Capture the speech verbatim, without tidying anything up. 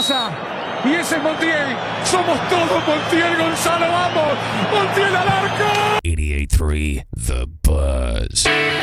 casa. Y ese es Montiel. Somos todos Montiel, Gonzalo. Vamos. Montiel al arco. eighty-eight point three The Buzz.